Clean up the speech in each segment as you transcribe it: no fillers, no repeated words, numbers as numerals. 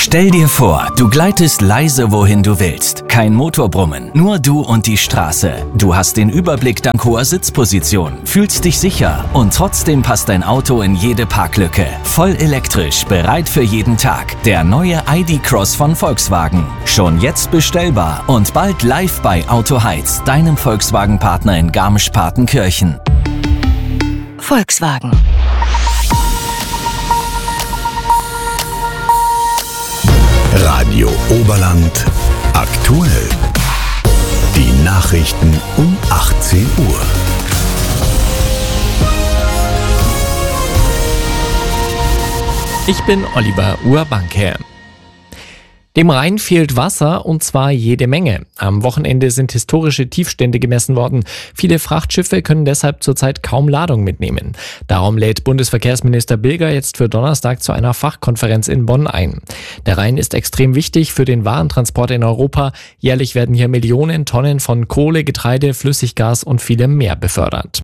Stell dir vor, du gleitest leise, wohin du willst. Kein Motorbrummen, nur du und die Straße. Du hast den Überblick dank hoher Sitzposition, fühlst dich sicher und trotzdem passt dein Auto in jede Parklücke. Voll elektrisch, bereit für jeden Tag. Der neue ID.Cross von Volkswagen. Schon jetzt bestellbar und bald live bei Autoheiz, deinem Volkswagen-Partner in Garmisch-Partenkirchen. Volkswagen. Radio Oberland aktuell. Die Nachrichten um 18 Uhr. Ich bin Oliver Urbanke. Dem Rhein fehlt Wasser, und zwar jede Menge. Am Wochenende sind historische Tiefstände gemessen worden. Viele Frachtschiffe können deshalb zurzeit kaum Ladung mitnehmen. Darum lädt Bundesverkehrsminister Bilger jetzt für Donnerstag zu einer Fachkonferenz in Bonn ein. Der Rhein ist extrem wichtig für den Warentransport in Europa. Jährlich werden hier Millionen Tonnen von Kohle, Getreide, Flüssiggas und vielem mehr befördert.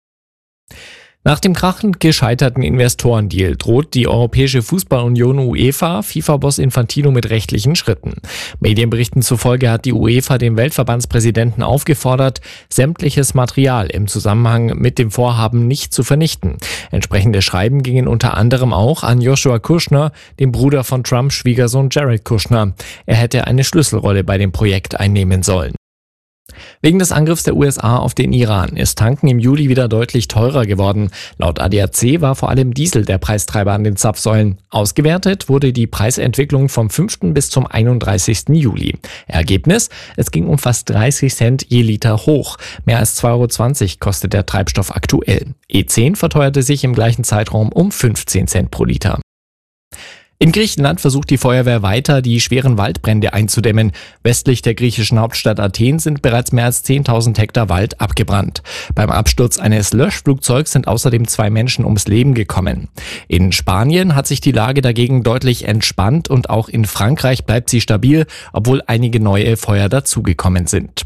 Nach dem krachend gescheiterten Investorendeal droht die Europäische Fußballunion UEFA FIFA-Boss Infantino mit rechtlichen Schritten. Medienberichten zufolge hat die UEFA den Weltverbandspräsidenten aufgefordert, sämtliches Material im Zusammenhang mit dem Vorhaben nicht zu vernichten. Entsprechende Schreiben gingen unter anderem auch an Joshua Kushner, den Bruder von Trumps Schwiegersohn Jared Kushner. Er hätte eine Schlüsselrolle bei dem Projekt einnehmen sollen. Wegen des Angriffs der USA auf den Iran ist Tanken im Juli wieder deutlich teurer geworden. Laut ADAC war vor allem Diesel der Preistreiber an den Zapfsäulen. Ausgewertet wurde die Preisentwicklung vom 5. bis zum 31. Juli. Ergebnis? Es ging um fast 30 Cent je Liter hoch. Mehr als 2,20 € kostet der Treibstoff aktuell. E10 verteuerte sich im gleichen Zeitraum um 15 Cent pro Liter. In Griechenland versucht die Feuerwehr weiter, die schweren Waldbrände einzudämmen. Westlich der griechischen Hauptstadt Athen sind bereits mehr als 10.000 Hektar Wald abgebrannt. Beim Absturz eines Löschflugzeugs sind außerdem 2 Menschen ums Leben gekommen. In Spanien hat sich die Lage dagegen deutlich entspannt und auch in Frankreich bleibt sie stabil, obwohl einige neue Feuer dazugekommen sind.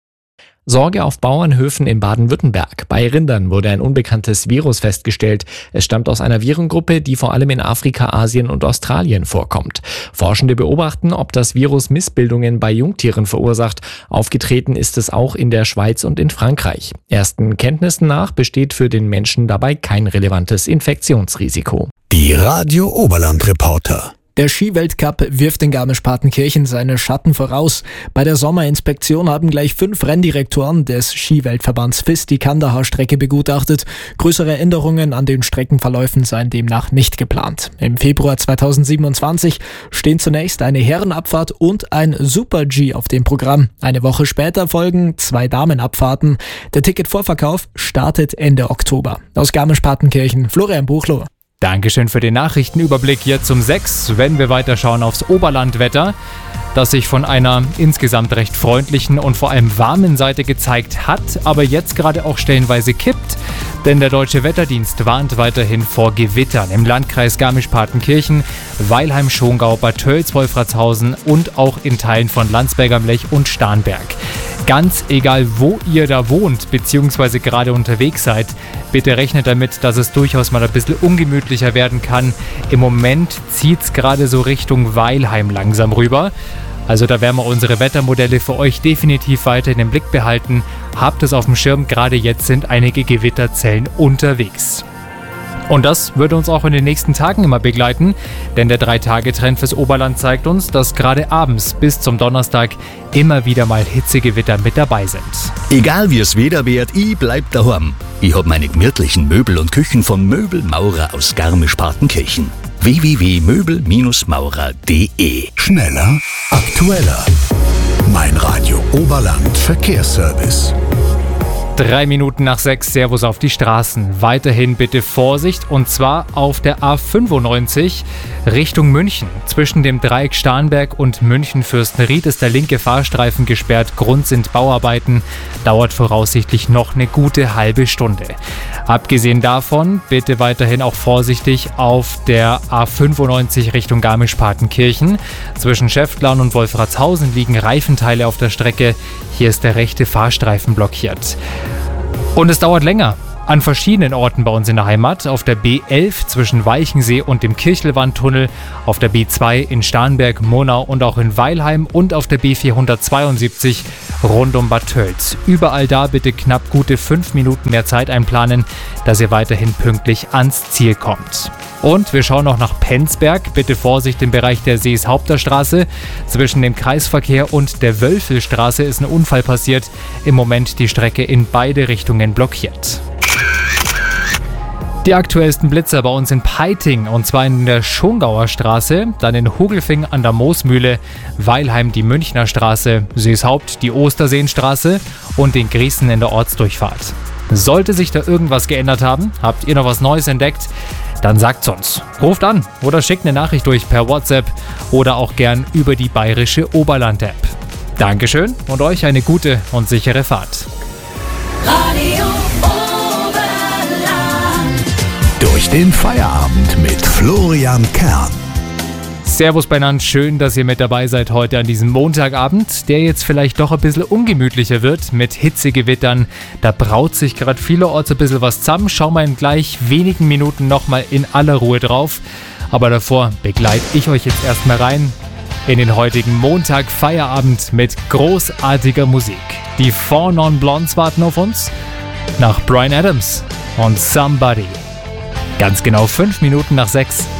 Sorge auf Bauernhöfen in Baden-Württemberg. Bei Rindern wurde ein unbekanntes Virus festgestellt. Es stammt aus einer Virengruppe, die vor allem in Afrika, Asien und Australien vorkommt. Forschende beobachten, ob das Virus Missbildungen bei Jungtieren verursacht. Aufgetreten ist es auch in der Schweiz und in Frankreich. Ersten Kenntnissen nach besteht für den Menschen dabei kein relevantes Infektionsrisiko. Die Radio Oberland Reporter. Der Skiweltcup wirft in Garmisch-Partenkirchen seine Schatten voraus. Bei der Sommerinspektion haben gleich 5 Renndirektoren des Skiweltverbands FIS die Kandahar-Strecke begutachtet. Größere Änderungen an den Streckenverläufen seien demnach nicht geplant. Im Februar 2027 stehen zunächst eine Herrenabfahrt und ein Super-G auf dem Programm. Eine Woche später folgen 2 Damenabfahrten. Der Ticketvorverkauf startet Ende Oktober. Aus Garmisch-Partenkirchen, Florian Buchloh. Dankeschön für den Nachrichtenüberblick. Jetzt um 6 werden wir weiterschauen aufs Oberlandwetter, das sich von einer insgesamt recht freundlichen und vor allem warmen Seite gezeigt hat, aber jetzt gerade auch stellenweise kippt. Denn der Deutsche Wetterdienst warnt weiterhin vor Gewittern im Landkreis Garmisch-Partenkirchen, Weilheim, Schongau, Bad Tölz, Wolfratshausen und auch in Teilen von Landsberg am Lech und Starnberg. Ganz egal, wo ihr da wohnt bzw. gerade unterwegs seid, bitte rechnet damit, dass es durchaus mal ein bisschen ungemütlicher werden kann. Im Moment zieht es gerade so Richtung Weilheim langsam rüber. Also da werden wir unsere Wettermodelle für euch definitiv weiter in den Blick behalten. Habt es auf dem Schirm, gerade jetzt sind einige Gewitterzellen unterwegs. Und das wird uns auch in den nächsten Tagen immer begleiten, denn der 3-Tage-Trend fürs Oberland zeigt uns, dass gerade abends bis zum Donnerstag immer wieder mal Hitzegewitter mit dabei sind. Egal wie es Wetter wird, ich bleib daheim. Ich hab meine gemütlichen Möbel und Küchen von Möbelmaurer aus Garmisch-Partenkirchen. www.möbelmaurer.de. Schneller, aktueller. Mein Radio Oberland Verkehrsservice. 3 Minuten nach 6, Servus auf die Straßen. Weiterhin bitte Vorsicht, und zwar auf der A95 Richtung München. Zwischen dem Dreieck Starnberg und München-Fürstenried ist der linke Fahrstreifen gesperrt. Grund sind Bauarbeiten. Dauert voraussichtlich noch eine gute halbe Stunde. Abgesehen davon bitte weiterhin auch vorsichtig auf der A95 Richtung Garmisch-Partenkirchen. Zwischen Schäftlarn und Wolfratshausen liegen Reifenteile auf der Strecke. Hier ist der rechte Fahrstreifen blockiert. Und es dauert länger. An verschiedenen Orten bei uns in der Heimat, auf der B11 zwischen Walchensee und dem Kirchelwandtunnel, auf der B2 in Starnberg, Monau und auch in Weilheim und auf der B472 rund um Bad Tölz. Überall da bitte knapp gute 5 Minuten mehr Zeit einplanen, dass ihr weiterhin pünktlich ans Ziel kommt. Und wir schauen noch nach Penzberg. Bitte Vorsicht im Bereich der Seeshaupter-Straße. Zwischen dem Kreisverkehr und der Wölfelstraße ist ein Unfall passiert. Im Moment die Strecke in beide Richtungen blockiert. Die aktuellsten Blitzer bei uns in Peiting, und zwar in der Schongauer Straße, dann in Hugelfing an der Moosmühle, Weilheim die Münchner Straße, Seeshaupt die Osterseenstraße und in Griesen in der Ortsdurchfahrt. Sollte sich da irgendwas geändert haben, habt ihr noch was Neues entdeckt, dann sagt's uns. Ruft an oder schickt eine Nachricht durch per WhatsApp oder auch gern über die Bayerische Oberland-App. Dankeschön und euch eine gute und sichere Fahrt. Radio Oberland. Durch den Feierabend mit Florian Kern. Servus beieinander, schön, dass ihr mit dabei seid heute an diesem Montagabend, der jetzt vielleicht doch ein bisschen ungemütlicher wird mit Hitzegewittern. Da braut sich gerade vielerorts ein bisschen was zusammen. Schauen wir in gleich wenigen Minuten nochmal in aller Ruhe drauf. Aber davor begleite ich euch jetzt erstmal rein in den heutigen Montag Feierabend mit großartiger Musik. Die Four Non Blondes warten auf uns nach Bryan Adams und Somebody. Ganz genau 5 Minuten nach 6.